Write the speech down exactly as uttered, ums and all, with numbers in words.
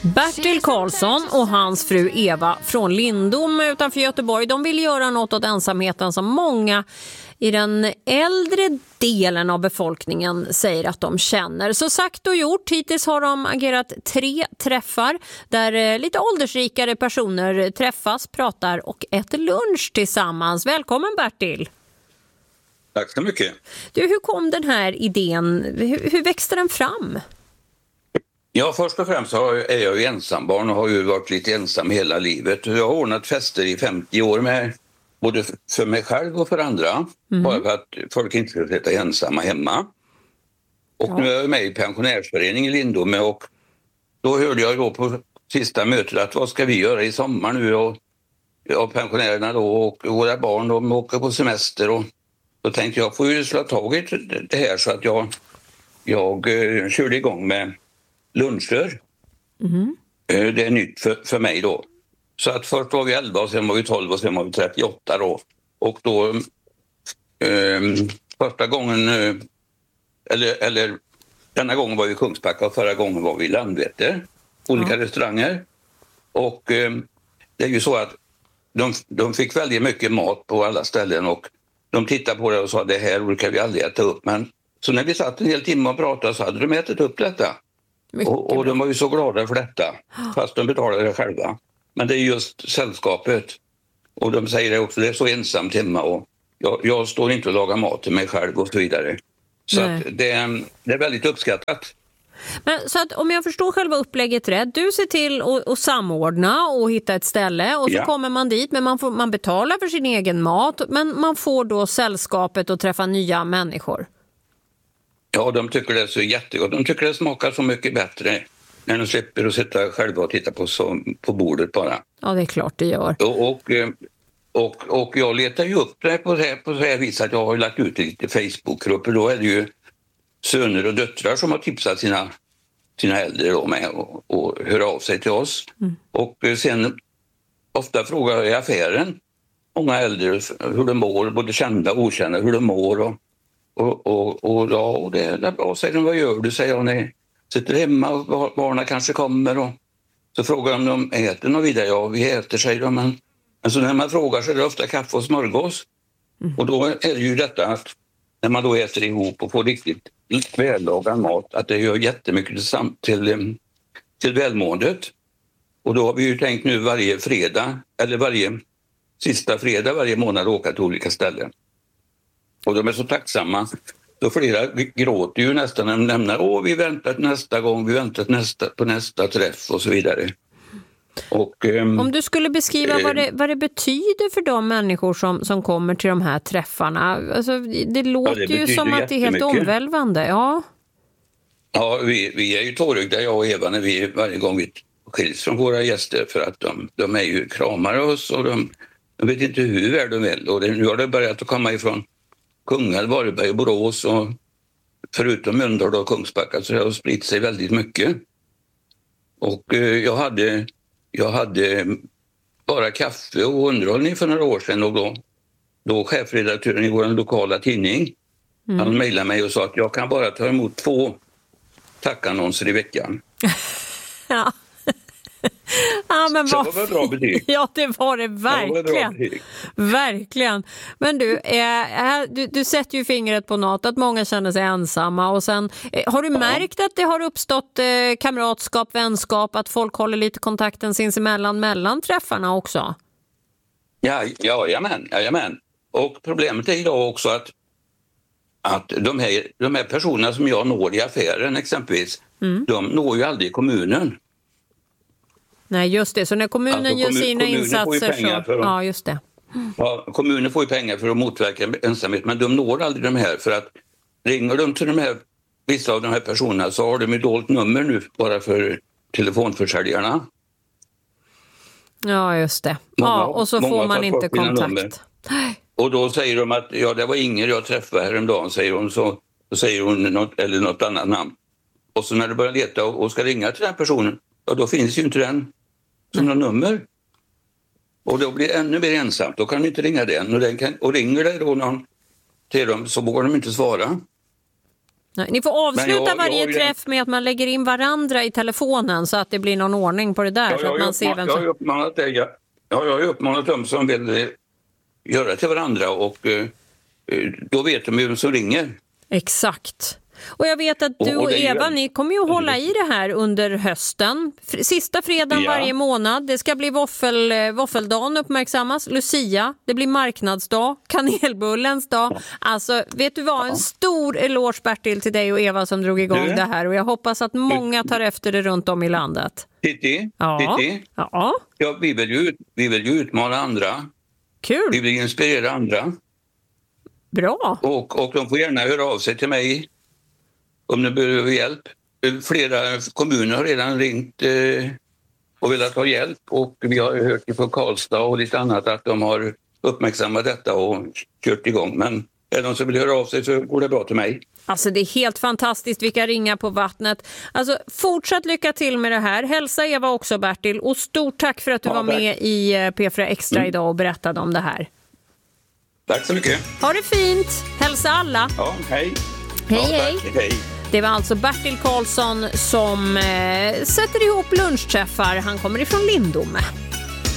Bertil Karlsson och hans fru Eva från Lindom utanför Göteborg, de vill göra något åt ensamheten som många i den äldre delen av befolkningen säger att de känner. Så sagt och gjort, hittills har de agerat tre träffar där lite åldersrikare personer träffas, pratar och äter lunch tillsammans. Välkommen Bertil! Tack så mycket. Du, hur kom den här idén? Hur, hur växte den fram? Ja, först och främst så är jag ju ensambarn och har ju varit lite ensam hela livet. Jag har ordnat fester i femtio år med både för mig själv och för andra. Mm. Bara för att folk inte ska sitta ensamma hemma. Och ja. Nu är jag med i pensionärsföreningen i Lindom och då hörde jag då på sista mötet att vad ska vi göra i sommar nu? Och, och pensionärerna då och våra barn de åker på semester och då tänkte jag får ju slå tag i det här så att jag, jag uh, körde igång med luncher. Mm. Uh, det är nytt för, för mig då. Så att först var vi elva och sen var vi tolv och sen var vi trettioåtta då. Och då uh, första gången, uh, eller, eller denna gången var vi i Kungsbacka och förra gången var vi i Landvetter. Olika mm. restauranger. Och uh, det är ju så att de, de fick väldigt mycket mat på alla ställen och de tittade på det och sa det här brukar vi aldrig äta upp. Men så när vi satt en hel timme och pratade så hade de ätit upp detta. Och, och de var ju så glada för detta. Fast de betalade det själva. Men det är just sällskapet. Och de säger det också, det är så ensamt hemma. Och jag, jag står inte och lagar mat till mig själv och så vidare. Så att det, det är väldigt uppskattat. Men så att om jag förstår själva upplägget rätt, du ser till att, att samordna och hitta ett ställe och så ja. kommer man dit, men man, får, man betalar för sin egen mat, men man får då sällskapet att träffa nya människor. Ja, de tycker det är så jättegott. De tycker det smakar så mycket bättre när de slipper att sitta själva och titta på, så, på bordet bara. Ja, det är klart det gör. Och, och, och, och jag letar ju upp det på det här, på det här viset att jag har lagt ut lite Facebookgrupper. Då är det ju söner och döttrar som har tipsat sina, sina äldre då med och, och hör av sig till oss. Mm. Och sen ofta frågar jag i affären många äldre hur de mår, både kända och okända, hur de mår. Och, och, och, och ja, och det är bra, säger de, vad gör du? Säger jag, nej, sitter hemma och barnen kanske kommer. Och så frågar de om de äter något vidare. Ja, vi äter, säger de. Men alltså när man frågar så är det ofta kaffe och smörgås. Mm. Och då är det ju detta att när man då äter ihop och får riktigt vällagad mat, att det gör jättemycket till, till, till välmåendet. Och då har vi ju tänkt nu varje fredag, eller varje sista fredag varje månad åka till olika ställen. Och de är så tacksamma. Då flera gråter ju nästan när de nämner, åh vi väntar nästa gång, vi väntar nästa, på nästa träff och så vidare. Och, um, om du skulle beskriva vad det, vad det betyder för de människor som, som kommer till de här träffarna. Alltså, det låter ja, det ju som att det är helt omvälvande. Ja, ja vi, vi är ju tårögda, jag och Eva, när vi varje gång vi skiljs från våra gäster för att de, de är ju kramar oss och de, de vet inte hur väl de vill. Och det, nu har det börjat att komma ifrån Kungälv, Varberg och Borås och förutom Mölndal och Kungsbacka så det har spritt sig väldigt mycket. Och eh, jag hade Jag hade bara kaffe och underhållning för några år sedan och då, då chefredaktören i vår lokala tidning mm. han mejlade mig och sa att jag kan bara ta emot två tackannonser i veckan. Ja. Ja, men så vad... det var ett bra betyg. Ja, det var det verkligen. Det var verkligen. Men du, eh, du, du sätter ju fingret på något, att många känner sig ensamma. Och sen, eh, har du ja. märkt att det har uppstått eh, kamratskap, vänskap, att folk håller lite kontakten sinsemellan mellan träffarna också? Ja, ja jajamän, jajamän. Och problemet är idag också att, att de, här, de här personerna som jag når i affären exempelvis, mm. de når ju aldrig kommunen. Nej, just det. Så när kommunen alltså, kommun, gör sina insatser så... För att, ja, just det. Mm. Ja, kommunen får ju pengar för att motverka ensamhet, men de når aldrig de här för att ringer de till de här, vissa av de här personerna så har de ju dolt nummer nu bara för telefonförsäljarna. Ja, just det. Många, ja, och så får man inte kontakt. Och då säger de att ja, det var ingen jag träffade häromdagen, säger hon, så, så säger hon något, eller något annat namn. Och så när du börjar leta och, och ska ringa till den personen, ja, då finns ju inte den som någon nummer. Och då blir det ännu mer ensamt. Då kan du inte ringa den. Och, den kan, och ringer det då någon till dem så vågar de inte svara. Nej, ni får avsluta jag, varje jag, träff med att man lägger in varandra i telefonen så att det blir någon ordning på det där. Ja, så att man ser vem jag som... har uppmanat dig, jag, jag har uppmanat dem som vill eh, göra till varandra och eh, då vet de ju vem som ringer. Exakt. Och jag vet att du och, och Eva, ju... ni kommer ju att hålla i det här under hösten. Sista fredagen ja. varje månad. Det ska bli våffel, våffeldagen uppmärksammas. Lucia, det blir marknadsdag. Kanelbullens dag. Alltså, vet du vad? En stor eloge, Bertil, till dig och Eva som drog igång du? det här. Och jag hoppas att många tar efter det runt om i landet. Titti, ja. Titti. Ja. Ja, vi vill ju, vi vill ju utmana andra. Kul. Vi vill inspirera andra. Bra. Och, och de får gärna höra av sig till mig om de behöver hjälp. Flera kommuner har redan ringt eh, och velat ha hjälp. Och vi har hört från Karlstad och lite annat att de har uppmärksammat detta och kört igång. Men är de som vill höra av sig så går det bra till mig. Alltså det är helt fantastiskt vilka ringar på vattnet. Alltså fortsatt lycka till med det här. Hälsa Eva också, Bertil. Och stort tack för att du ja, var tack. med i P fyra Extra mm. idag och berättade om det här. Tack så mycket. Ha det fint. Hälsa alla. Ja, hej. Hej, ja, hej. hej. Det var alltså Bertil Karlsson som eh, sätter ihop lunchträffar. Han kommer ifrån Lindome.